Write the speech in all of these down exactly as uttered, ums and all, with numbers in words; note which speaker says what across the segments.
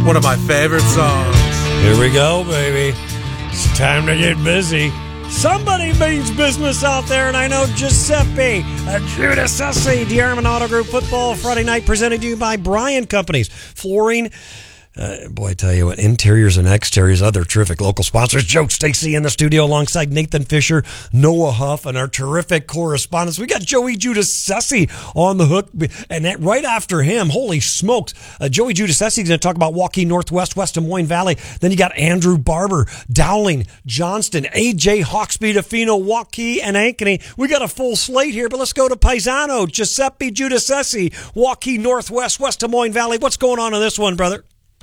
Speaker 1: One of my favorite songs.
Speaker 2: Here we go, baby. It's time to get busy. Somebody means business out there, and I know Giuseppe uh, Giudice, DeArmond Auto Group Football Friday Night, presented to you by Bryan Companies. Flooring. Uh, boy, I tell you what, interiors and exteriors, other terrific local sponsors. Joe Stacy in the studio alongside Nathan Fisher, Noah Huff, and our terrific correspondents. We got Joey Giudice on the hook, and that right after him, holy smokes, uh, Joey Giudice is going to talk about Waukee Northwest, West Des Moines Valley. Then you got Andrew Barber, Dowling, Johnston, A J Hawksby, Defino, Waukee, and Ankeny. We got a full slate here, but let's go to Paisano, Giuseppe Giudice, Waukee Northwest, West Des Moines Valley. What's going on in this one, brother?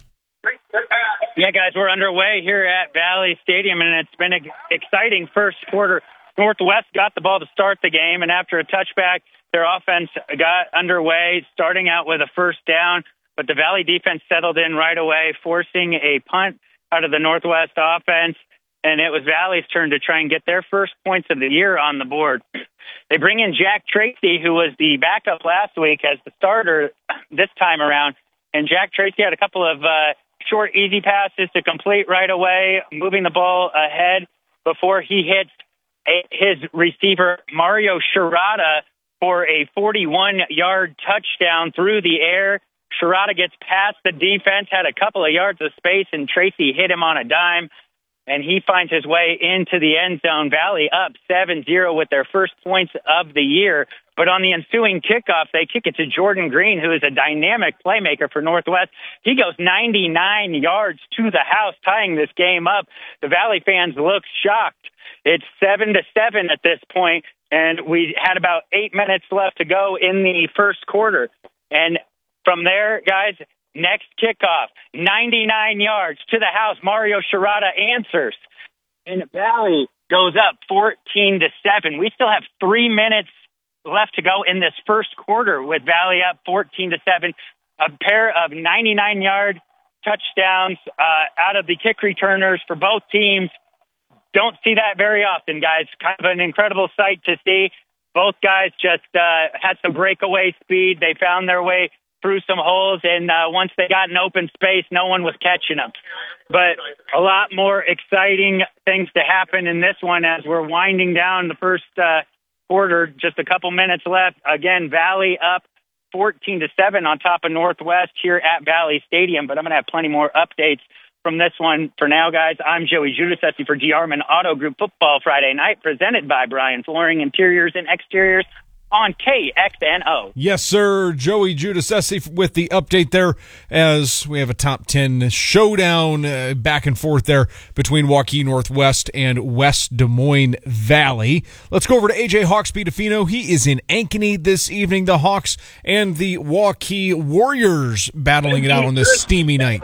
Speaker 3: Yeah, guys, we're underway here at Valley Stadium, and it's been an exciting first quarter. Northwest got the ball to start the game, and after a touchback, their offense got underway, starting out with a first down, but the Valley defense settled in right away, forcing a punt out of the Northwest offense, and it was Valley's turn to try and get their first points of the year on the board. They bring in Jack Tracy, who was the backup last week, as the starter this time around, and Jack Tracy had a couple of uh, short, easy passes to complete right away, moving the ball ahead before he hits a, his receiver, Mario Shirata, for a forty-one-yard touchdown through the air. Shirata gets past the defense, had a couple of yards of space, and Tracy hit him on a dime, and he finds his way into the end zone. Valley up seven zero with their first points of the year. But on the ensuing kickoff, they kick it to Jordan Green, who is a dynamic playmaker for Northwest. He goes ninety-nine yards to the house, tying this game up. The Valley fans look shocked. It's seven to seven at this point, and we had about eight minutes left to go in the first quarter. And from there, guys, next kickoff, ninety-nine yards to the house. Mario Shirata answers, and Valley goes up fourteen to seven. We still have three minutes left to go in this first quarter with Valley up fourteen to seven. A pair of ninety-nine-yard touchdowns uh, out of the kick returners for both teams. Don't see that very often, guys. Kind of an incredible sight to see. Both guys just uh, had some breakaway speed. They found their way through some holes, and uh, once they got in open space, no one was catching them. But a lot more exciting things to happen in this one as we're winding down the first uh, quarter, just a couple minutes left. Again, Valley up fourteen to seven on top of Northwest here at Valley Stadium, but I'm going to have plenty more updates from this one. For now, guys, I'm Joey Giudice for DeArmond Auto Group Football Friday Night, presented by Bryan Flooring, Interiors and Exteriors on K X N O.
Speaker 4: Yes, sir. Joey Giudice with the update there as we have a top ten showdown uh, back and forth there between Waukee Northwest and West Des Moines Valley. Let's go over to A J Hawksby Defino. He is in Ankeny this evening. The Hawks and the Waukee Warriors battling it out on this steamy night.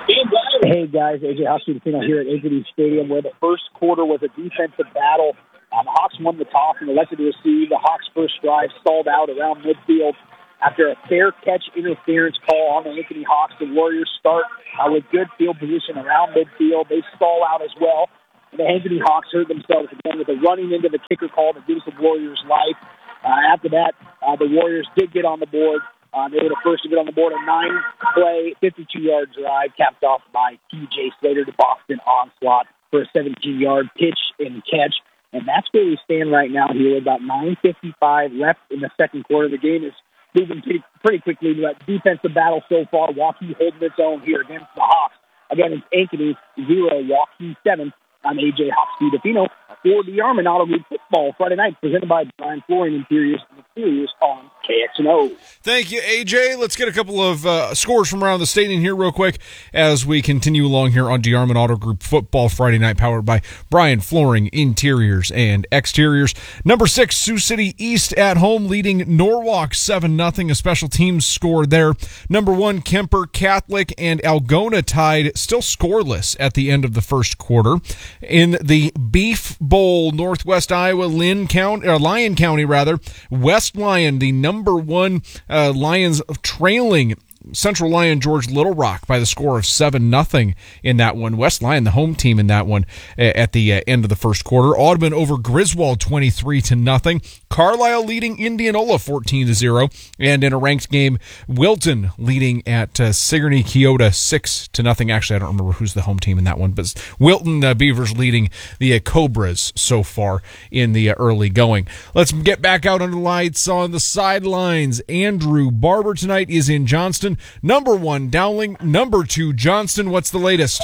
Speaker 5: Hey, guys. A J Hawksby Defino here at Ankeny Stadium, where the first quarter was a defensive battle. Um, the Hawks won the toss and elected to receive. The Hawks' first drive stalled out around midfield after a fair catch interference call on the Ankeny Hawks. The Warriors start uh, with good field position around midfield. They stall out as well. And the Ankeny Hawks hurt themselves again with a running into the kicker call that gives the Warriors life. Uh, after that, uh, the Warriors did get on the board. Uh, they were the first to get on the board. A nine-play, fifty-two-yard drive capped off by T J Slater to Boston Onslaught for a seventeen-yard pitch and catch. And that's where we stand right now here. About nine fifty-five left in the second quarter. The game is moving pretty, pretty quickly. We've got defensive battle so far. Waukee holding its own here against the Hawks. Again, it's Ankeny zero, Waukee seven. I'm A J Hawksby Defino for DeArmond Auto Group Football Friday Night, presented by Bryan Flooring, Interiors and Exteriors on K X N O.
Speaker 4: Thank you, A J. Let's get a couple of uh, scores from around the stadium here real quick as we continue along here on DeArmond Auto Group Football Friday Night, powered by Bryan Flooring, Interiors and Exteriors. Number six, Sioux City East at home leading Norwalk seven nothing. A special teams score there. Number one, Kemper Catholic and Algona tied, still scoreless at the end of the first quarter. In the Beef Bowl, Northwest Iowa, Lynn County, or Lyon County rather, West Lyon, the number one uh, Lions trailing Central Lyon George Little Rock by the score of seven nothing in that one. West Lyon, the home team in that one uh, at the uh, end of the first quarter. Audubon over Griswold twenty-three to nothing. Carlisle leading Indianola fourteen to zero. And in a ranked game, Wilton leading at uh, Sigourney Keota six to nothing. Actually, I don't remember who's the home team in that one, but Wilton uh, Beavers leading the uh, Cobras so far in the uh, early going. Let's get back out under the lights on the sidelines. Andrew Barber tonight is in Johnston. Number one, Dowling. Number two, Johnston. What's the latest?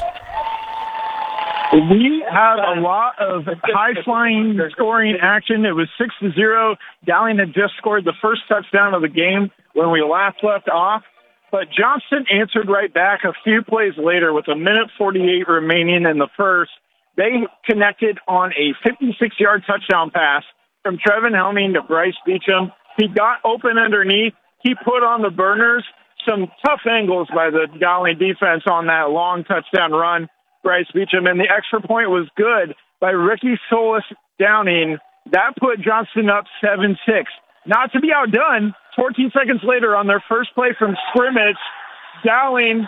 Speaker 1: We had a lot of high-flying scoring action. It was six to zero. Dowling had just scored the first touchdown of the game when we last left off. But Johnston answered right back a few plays later with a minute forty-eight remaining in the first. They connected on a fifty-six-yard touchdown pass from Trevin Helming to Bryce Beecham. He got open underneath. He put on the burners. Some tough angles by the Dowling defense on that long touchdown run. Bryce Beecham, and the extra point was good by Ricky Solis Downing. That put Johnston up seven six. Not to be outdone, fourteen seconds later on their first play from scrimmage, Dowling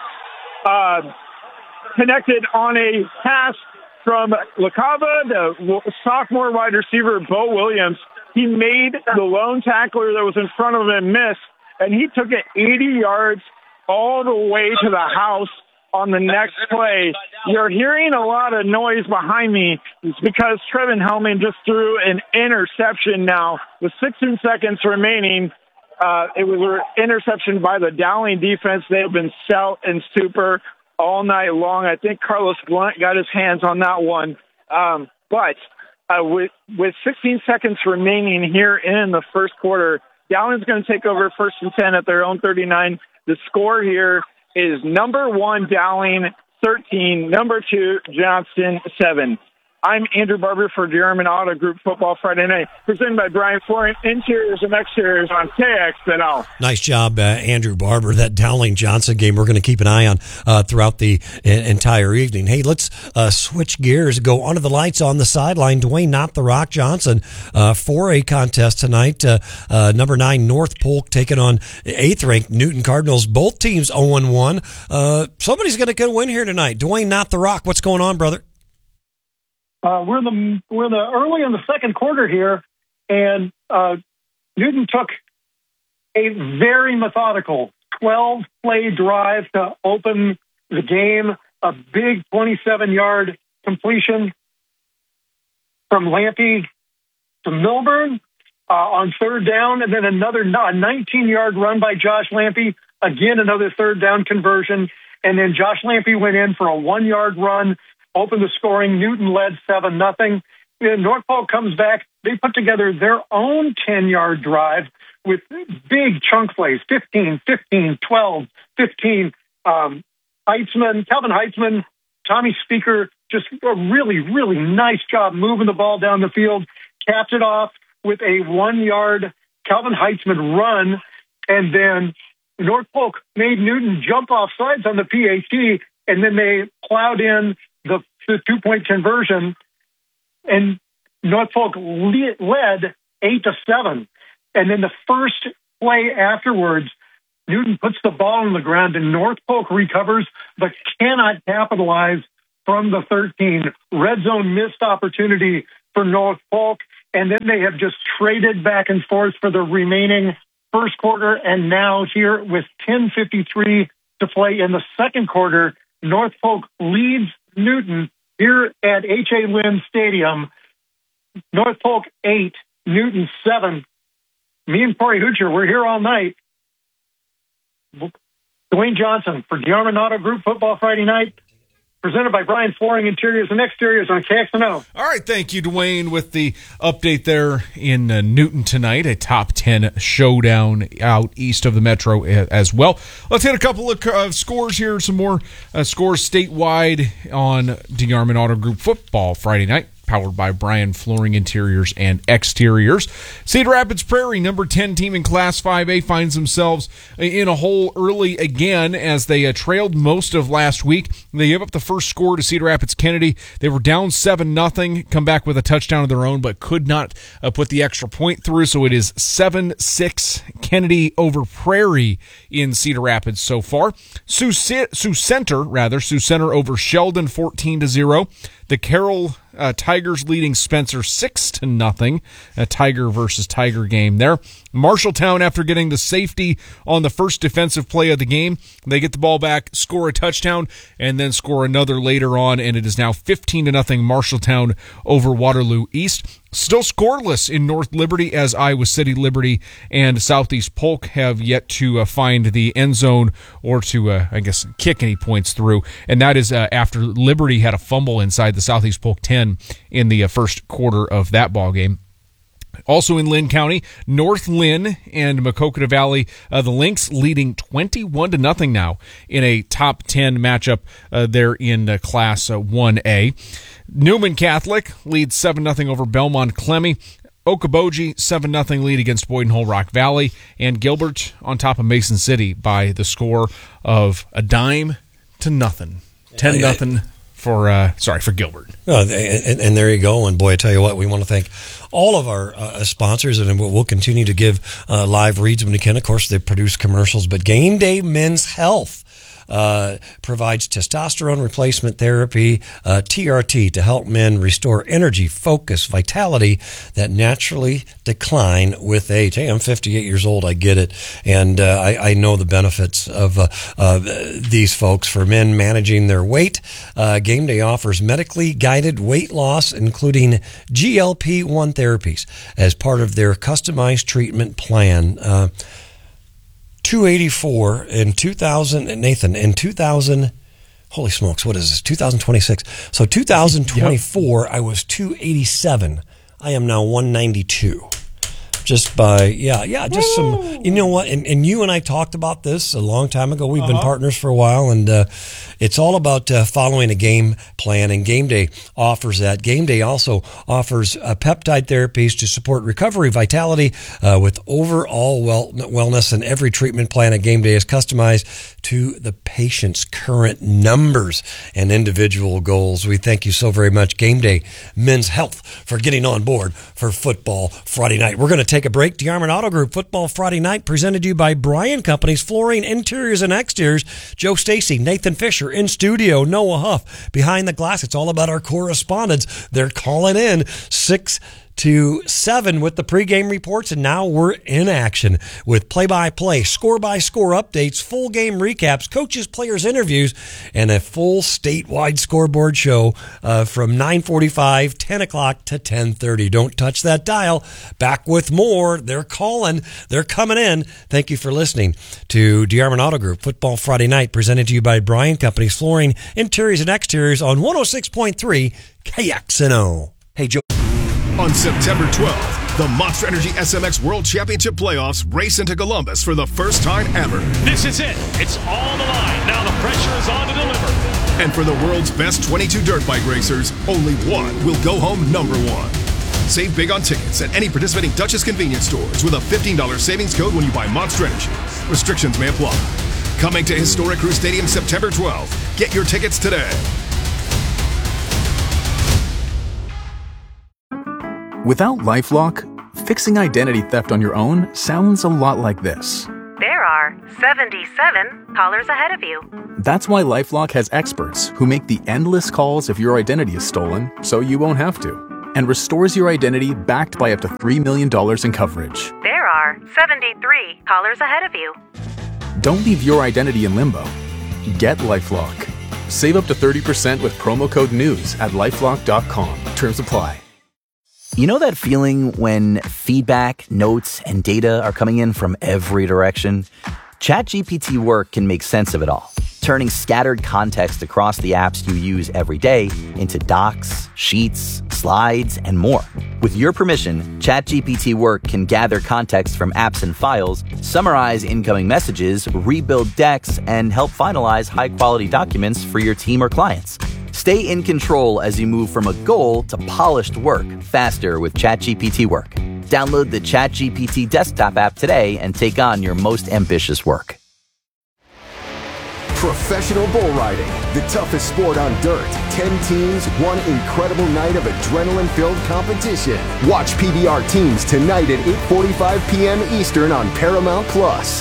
Speaker 1: uh, connected on a pass from LaCava, the sophomore wide receiver, Bo Williams. He made the lone tackler that was in front of him miss, and he took it eighty yards all the way to the house. On the next play, you're hearing a lot of noise behind me. It's because Trevin Helming just threw an interception now. With sixteen seconds remaining, uh, it was an interception by the Dowling defense. They have been stout and super all night long. I think Carlos Blunt got his hands on that one. Um, but uh, with, with sixteen seconds remaining here in the first quarter, Dowling's going to take over first and ten at their own thirty-nine. The score here is number one, Dowling, thirteen, number two, Johnston, seven. I'm Andrew Barber for German Auto Group Football Friday Night, presented by Brian Florent, interiors and exteriors on K X N O.
Speaker 2: Nice job, uh, Andrew Barber. That Dowling-Johnson game we're going to keep an eye on uh, throughout the uh, entire evening. Hey, let's uh, switch gears, go under the lights on the sideline. Dwayne Not the Rock Johnson, uh, four A contest tonight. Uh, uh, number nine, North Polk taking on eighth-ranked Newton Cardinals. Both teams oh and one. Uh, somebody's going to win here tonight. Dwayne Not the Rock, what's going on, brother?
Speaker 6: Uh, we're the we're the early in the second quarter here, and uh, Newton took a very methodical twelve play drive to open the game. A big twenty-seven yard completion from Lampy to Milburn uh, on third down, and then another nineteen yard run by Josh Lampy. Again, another third down conversion, and then Josh Lampy went in for a one yard run. Opened the scoring. Newton led seven nothing. North Polk comes back. They put together their own ten yard drive with big chunk plays, fifteen, fifteen, twelve, fifteen. Um, Heitzman, Calvin Heitzman, Tommy Speaker, just a really, really nice job moving the ball down the field. Capped it off with a one yard Calvin Heitzman run. And then North Polk made Newton jump off sides on the P A T, and then they plowed in the, the two-point conversion, and North Polk le- led eight to seven. And then the first play afterwards, Newton puts the ball on the ground, and North Polk recovers, but cannot capitalize from the thirteen. Red zone missed opportunity for North Polk, and then they have just traded back and forth for the remaining first quarter, and now here with ten fifty-three to play in the second quarter, North Polk leads Newton here at H A. Lynn Stadium. North Polk eight, Newton seven. Me and Corey Hoocher, we're here all night. Dwayne Johnson for German Auto Group Football Friday Night, presented by Brian Flooring, Interiors and Exteriors on K X N O.
Speaker 4: All right, thank you, Dwayne, with the update there in uh, Newton tonight, a top ten showdown out east of the Metro as well. Let's hit a couple of uh, scores here, some more uh, scores statewide on DeArmond Auto Group Football Friday Night. powered by Brian Flooring Interiors and Exteriors. Cedar Rapids Prairie, number ten team in Class five A, finds themselves in a hole early again as they uh, trailed most of last week. They gave up the first score to Cedar Rapids Kennedy. They were down seven nothing, come back with a touchdown of their own, but could not uh, put the extra point through, so it is seven six Kennedy over Prairie in Cedar Rapids so far. Sioux, Sioux Center, rather, Sioux Center over Sheldon fourteen to zero. The Carroll uh, Tigers leading Spencer six to nothing. A Tiger versus Tiger game there. Marshalltown, after getting the safety on the first defensive play of the game, they get the ball back, score a touchdown, and then score another later on, and it is now fifteen to nothing Marshalltown over Waterloo East. Still scoreless in North Liberty as Iowa City Liberty and Southeast Polk have yet to uh, find the end zone or to, uh, I guess, kick any points through. And that is uh, after Liberty had a fumble inside the Southeast Polk ten in the uh, first quarter of that ball game. Also in Lynn County, North Lynn and Maquoketa Valley, uh, the Lynx leading twenty-one to nothing now in a top ten matchup uh, there in uh, Class uh, one A. Newman Catholic leads seven nothing over Belmont Clemmy. Okoboji, seven nothing lead against Boyden Hull Rock Valley. And Gilbert on top of Mason City by the score of a dime to nothing. ten nothing for, uh, sorry, for Gilbert.
Speaker 7: Oh, and, and there you go. And boy, I tell you what, we want to thank all of our uh, sponsors, and we'll continue to give uh, live reads when we can. Of course, they produce commercials, but Game Day Men's Health Uh, provides testosterone replacement therapy, uh, T R T, to help men restore energy, focus, vitality that naturally decline with age. Hey, I'm fifty-eight years old. I get it. And uh, I, I know the benefits of uh, uh, these folks for men managing their weight. Uh, Game Day offers medically guided weight loss, including G L P one therapies, as part of their customized treatment plan. Uh, two eighty-four in two thousand, Nathan, in two thousand, holy smokes, what is this, two thousand twenty-six. So two thousand twenty-four, yep. I was two eighty-seven. I am now one ninety-two. Just by, yeah, yeah, just Woo! some, you know what, and, and you and I talked about this a long time ago. We've uh-huh. been partners for a while, and uh, it's all about uh, following a game plan, and Game Day offers that. Game Day also offers uh, peptide therapies to support recovery, vitality, uh, with overall well, wellness, and every treatment plan at Game Day is customized to the patient's current numbers and individual goals. We thank you so very much, Game Day Men's Health, for getting on board for Football Friday Night. We're going to take a break. DeArmond Auto Group Football Friday Night, presented to you by Bryan Companies, Flooring, Interiors, and Exteriors. Joe Stacy, Nathan Fisher in studio, Noah Huff behind the glass. It's all about our correspondents. They're calling in six to seven with the pregame reports, and now we're in action with play-by-play, score-by-score updates, full game recaps, coaches, players, interviews, and a full statewide scoreboard show uh, from nine forty-five, ten o'clock to ten thirty. Don't touch that dial. Back with more. They're calling. They're coming in. Thank you for listening to DeArmond Auto Group Football Friday Night, presented to you by Bryan Companies, Flooring, Interiors, and Exteriors on one oh six point three K X N O. Hey, Joe.
Speaker 8: On September twelfth, the Monster Energy S M X World Championship Playoffs race into Columbus for the first time ever.
Speaker 9: This is it. It's all the line. Now the pressure is on to deliver.
Speaker 8: And for the world's best twenty-two dirt bike racers, only one will go home number one. Save big on tickets at any participating Dutchess convenience stores with a fifteen dollars savings code when you buy Monster Energy. Restrictions may apply. Coming to Historic Crew Stadium September twelfth. Get your tickets today.
Speaker 10: Without LifeLock, fixing identity theft on your own sounds a lot like this.
Speaker 11: There are seventy-seven callers ahead of you.
Speaker 10: That's why LifeLock has experts who make the endless calls if your identity is stolen, so you won't have to, and restores your identity backed by up to three million dollars in coverage.
Speaker 11: There are seventy-three callers ahead of you.
Speaker 10: Don't leave your identity in limbo. Get LifeLock. Save up to thirty percent with promo code NEWS at lifelock dot com. Terms apply.
Speaker 12: You know that feeling when feedback, notes, and data are coming in from every direction? ChatGPT Work can make sense of it all, turning scattered context across the apps you use every day into docs, sheets, slides, and more. With your permission, ChatGPT Work can gather context from apps and files, summarize incoming messages, rebuild decks, and help finalize high-quality documents for your team or clients. Stay in control as you move from a goal to polished work faster with ChatGPT Work. Download the ChatGPT desktop app today and take on your most ambitious work.
Speaker 8: Professional bull riding, the toughest sport on dirt. Ten teams, one incredible night of adrenaline-filled competition. Watch P B R Teams tonight at eight forty-five p.m. Eastern on Paramount Plus.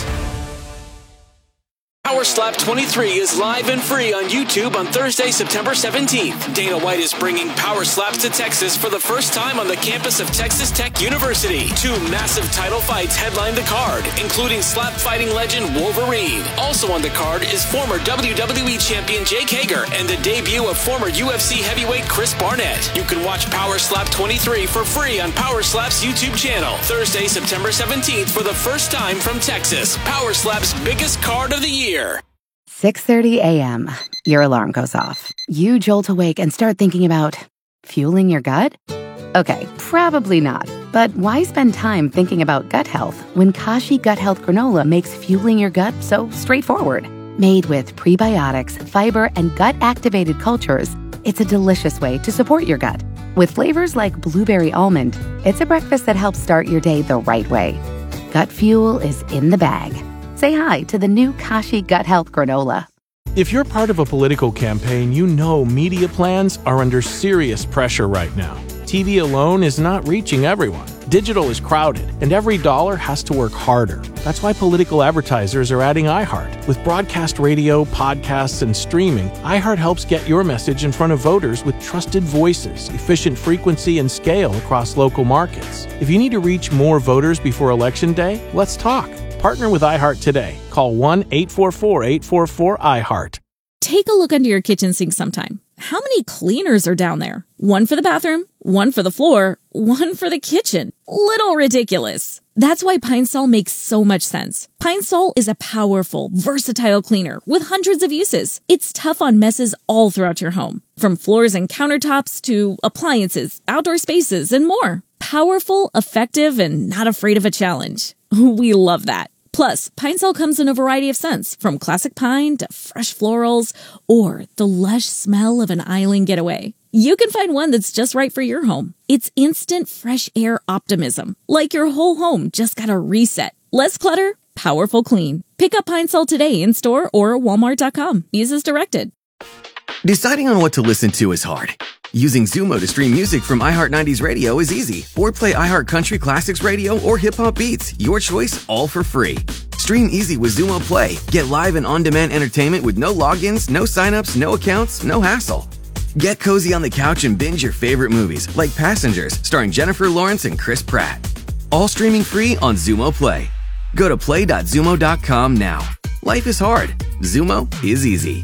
Speaker 13: Power Slap twenty-three is live and free on YouTube on Thursday, September seventeenth. Dana White is bringing Power Slaps to Texas for the first time on the campus of Texas Tech University. Two massive title fights headline the card, including slap fighting legend Wolverine. Also on the card is former W W E champion Jake Hager and the debut of former U F C heavyweight Chris Barnett. You can watch Power Slap twenty-three for free on Power Slap's YouTube channel. Thursday, September seventeenth for the first time from Texas. Power Slap's biggest card of the year.
Speaker 14: six thirty a.m. Your alarm goes off. You jolt awake and start thinking about fueling your gut? Okay, probably not. But why spend time thinking about gut health when Kashi Gut Health Granola makes fueling your gut so straightforward? Made with prebiotics, fiber, and gut-activated cultures, it's a delicious way to support your gut. With flavors like blueberry almond, it's a breakfast that helps start your day the right way. Gut fuel is in the bag. Say hi to the new Kashi Gut Health Granola.
Speaker 15: If you're part of a political campaign, you know media plans are under serious pressure right now. T V alone is not reaching everyone. Digital is crowded, and every dollar has to work harder. That's why political advertisers are adding iHeart. With broadcast radio, podcasts, and streaming, iHeart helps get your message in front of voters with trusted voices, efficient frequency, and scale across local markets. If you need to reach more voters before Election Day, let's talk. Partner with iHeart today. Call one eight four four, eight four four, I heart.
Speaker 16: Take a look under your kitchen sink sometime. How many cleaners are down there? One for the bathroom, one for the floor, one for the kitchen. Little ridiculous. That's why Pine Sol makes so much sense. Pine Sol is a powerful, versatile cleaner with hundreds of uses. It's tough on messes all throughout your home, from floors and countertops to appliances, outdoor spaces, and more. Powerful, effective, and not afraid of a challenge. We love that. Plus, Pine Sol comes in a variety of scents, from classic pine to fresh florals or the lush smell of an island getaway. You can find one that's just right for your home. It's instant fresh air optimism, like your whole home just got a reset. Less clutter, powerful clean. Pick up Pine Sol today in store or walmart dot com. Use as directed.
Speaker 17: Deciding on what to listen to is hard. Using Zumo to stream music from iHeart nineties Radio is easy. Or play iHeart Country Classics Radio or Hip Hop Beats. Your choice, all for free. Stream easy with Zumo Play. Get live and on-demand entertainment with no logins, no signups, no accounts, no hassle. Get cozy on the couch and binge your favorite movies, like Passengers, starring Jennifer Lawrence and Chris Pratt. All streaming free on Zumo Play. Go to play dot zumo dot com now. Life is hard. Zumo is easy.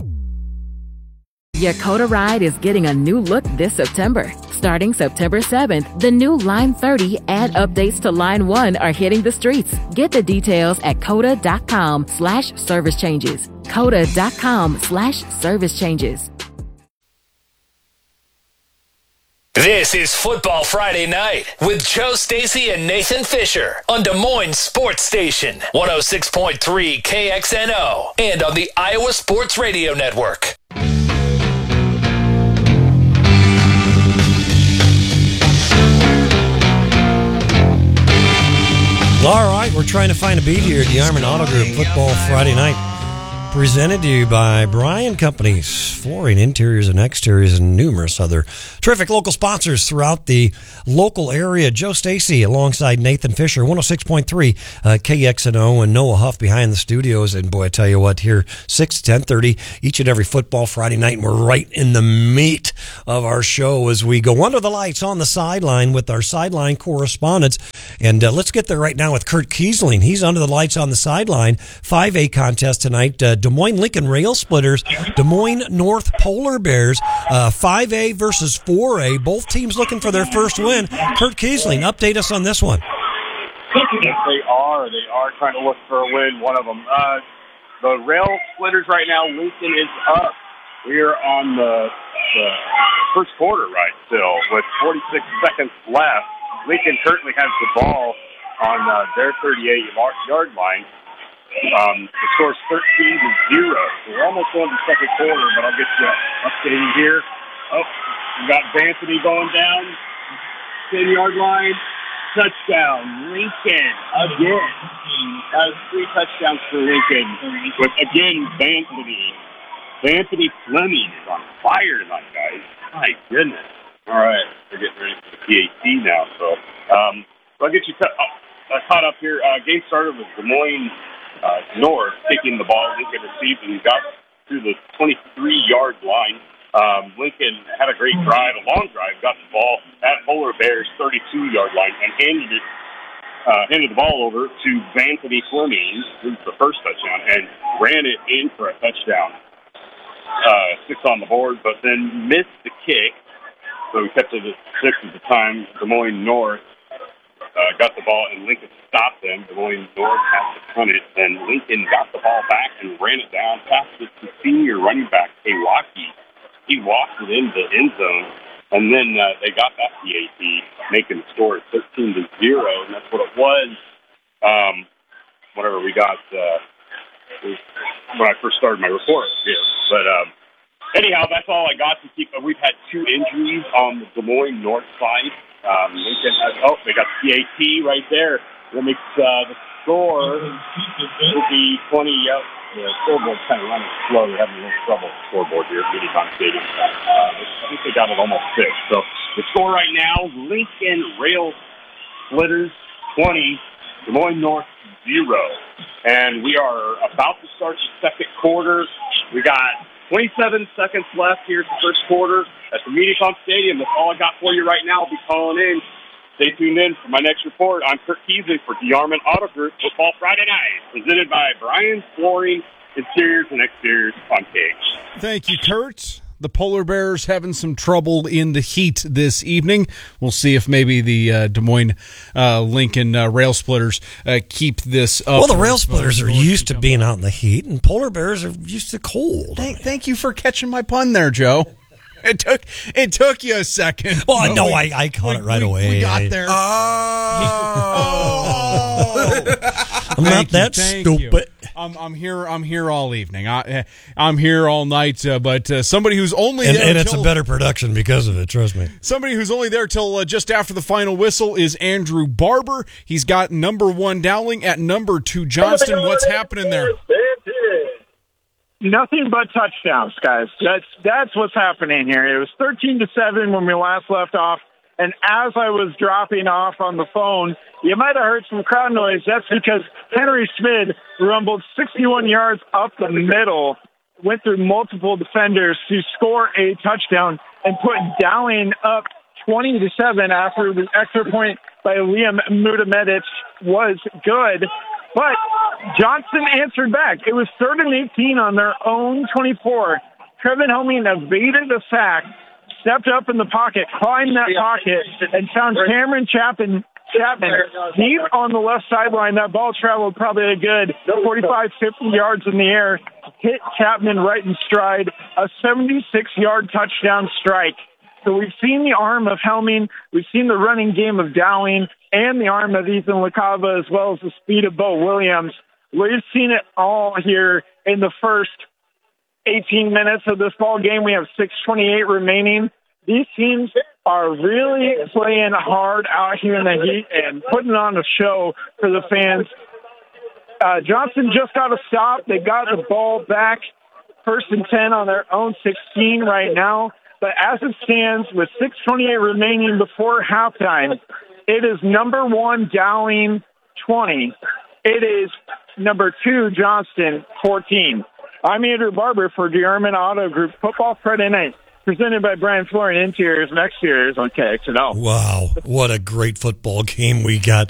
Speaker 18: Yakota Ride is getting a new look this September. Starting September seventh, the new Line thirty and updates to Line one are hitting the streets. Get the details at coda dot com slash service changes. coda dot com slash service changes.
Speaker 19: This is Football Friday Night with Joe Stacy and Nathan Fisher on Des Moines Sports Station, one oh six point three K X N O, and on the Iowa Sports Radio Network.
Speaker 7: All right, we're trying to find a beat here at the Armin Auto Group Football Friday Night. Presented to you by Bryan Companies, flooring, interiors, and exteriors, and numerous other terrific local sponsors throughout the local area. Joe Stacy alongside Nathan Fisher, one oh six point three uh, K X N O, and Noah Huff behind the studios. And boy, I tell you what, here six to ten thirty each and every Football Friday night, and we're right in the meat of our show as we go under the lights on the sideline with our sideline correspondents. And uh, let's get there right now with Kurt Kiesling. He's under the lights on the sideline. five A contest tonight. Uh, Des Moines Lincoln Rail Splitters, Des Moines North Polar Bears, uh, five A versus four A. Both teams looking for their first win. Kurt Kiesling, update us on this one.
Speaker 20: Yes, they are. They are trying to look for a win, one of them. Uh, the Rail Splitters right now, Lincoln is up. We are on the, the first quarter right still with forty-six seconds left. Lincoln currently has the ball on uh, their thirty-eight yard line. Um, the score's thirteen to zero. So we're almost going to the second quarter, but I'll get you updated here. Oh, we got Vanthony going down. ten-yard line. Touchdown, Lincoln, again. That was three touchdowns for Lincoln. With, again, Vanthony. Vanthony Fleming is on fire tonight, guys. My goodness. All right, we're getting ready for the P A T now. So, um, so I'll get you cut, uh, caught up here. Uh, game started with Des Moines uh, North kicking the ball. Lincoln received and got to the twenty-three-yard line. Um, Lincoln had a great drive, a long drive, got the ball at Polar Bears' thirty-two-yard line and handed it, uh, handed the ball over to Vanthony Fleming, who's the first touchdown, and ran it in for a touchdown. Uh, six on the board, but then missed the kick, so we kept it at six at the time. Des Moines North uh, got the ball, and Lincoln stopped them. Des Moines North had to punt it, and Lincoln got the ball back and ran it down, passed it to senior running back Kawaki. He walked it into the end zone, and then uh, they got that P A T, making the score thirteen to zero, and that's what it was. Um, whatever we got uh, when I first started my report here. But um, anyhow, that's all I got to keep. We've had two injuries on the Des Moines North side. Um, Lincoln has, oh, they got the P A T right there. That makes uh, the score will be twenty. Uh, The scoreboard's kind of running slow. They're having a little trouble with the scoreboard here at Medicon Stadium. Uh, I think they got it almost fixed. So the score right now, Lincoln Rail Splitters twenty, Des Moines North zero. And we are about to start the second quarter. We got twenty-seven seconds left here in the first quarter at the Medicon Stadium. That's all I got for you right now. I'll be calling in. Stay tuned in for my next report. I'm Kurt Keesley for DeArmond Auto Group Football Friday Night, presented by Brian Flooring, Interiors and Exteriors on Cage.
Speaker 4: Thank you, Kurt. The Polar Bears having some trouble in the heat this evening. We'll see if maybe the uh, Des Moines uh, Lincoln uh, Rail Splitters uh, keep this up.
Speaker 7: Well, the Rail Splitters are used to being out in the heat, and Polar Bears are used to cold.
Speaker 4: Thank, thank you for catching my pun there, Joe. It took it took you a second.
Speaker 7: Well, no, I, I caught
Speaker 4: we,
Speaker 7: it right
Speaker 4: we,
Speaker 7: away.
Speaker 4: We got there.
Speaker 7: Oh, I'm not that stupid.
Speaker 4: You. I'm I'm here. I'm here all evening. I I'm here all night. Uh, but uh, somebody who's only
Speaker 7: and,
Speaker 4: there
Speaker 7: and it's
Speaker 4: till,
Speaker 7: a better production because of it. Trust me.
Speaker 4: Somebody who's only there till uh, just after the final whistle is Andrew Barber. He's got number one Dowling at number two Johnston. What's happening there?
Speaker 1: Nothing but touchdowns, guys. That's that's what's happening here. It was thirteen to seven when we last left off, and as I was dropping off on the phone, you might have heard some crowd noise. That's because Henry Schmid rumbled sixty-one yards up the middle, went through multiple defenders to score a touchdown and put Dowling up twenty to seven after the extra point by Liam Mudamedic was good. But Johnson answered back. It was third and eighteen on their own twenty-four. Trevin Helming evaded the sack, stepped up in the pocket, climbed that pocket, and found Cameron Chapman, Chapman deep on the left sideline. That ball traveled probably a good forty-five, fifty yards in the air, hit Chapman right in stride, a seventy-six-yard touchdown strike. So we've seen the arm of Helming, we've seen the running game of Dowling, and the arm of Ethan LaCava, as well as the speed of Bo Williams. We've seen it all here in the first eighteen minutes of this ball game. We have six twenty-eight remaining. These teams are really playing hard out here in the heat and putting on a show for the fans. Uh, Johnson just got a stop. They got the ball back, first and ten on their own sixteen right now. But as it stands, with six twenty-eight remaining before halftime, it is number one Dowling twenty. It is number two Johnston fourteen. I'm Andrew Barber for DeArmond Auto Group Football Friday Night, presented by Brian Flooring, Interiors and Exteriors on K X N O.
Speaker 7: Wow, what a great football game we got.